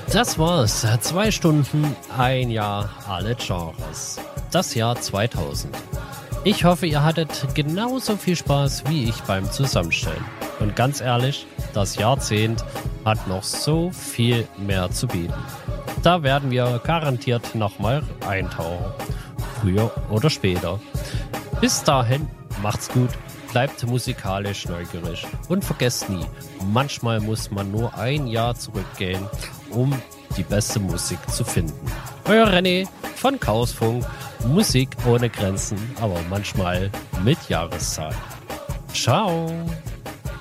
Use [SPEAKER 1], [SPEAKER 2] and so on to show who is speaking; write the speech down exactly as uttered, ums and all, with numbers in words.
[SPEAKER 1] Das war's. Zwei Stunden, ein Jahr, alle Genres. Das Jahr zweitausend. Ich hoffe, ihr hattet genauso viel Spaß wie ich beim Zusammenstellen. Und ganz ehrlich, das Jahrzehnt hat noch so viel mehr zu bieten. Da werden wir garantiert nochmal eintauchen. Früher oder später. Bis dahin, macht's gut, bleibt musikalisch neugierig und vergesst nie, manchmal muss man nur ein Jahr zurückgehen, um die beste Musik zu finden. Euer René von Chaosfunk, Musik ohne Grenzen, aber manchmal mit Jahreszahl. Ciao!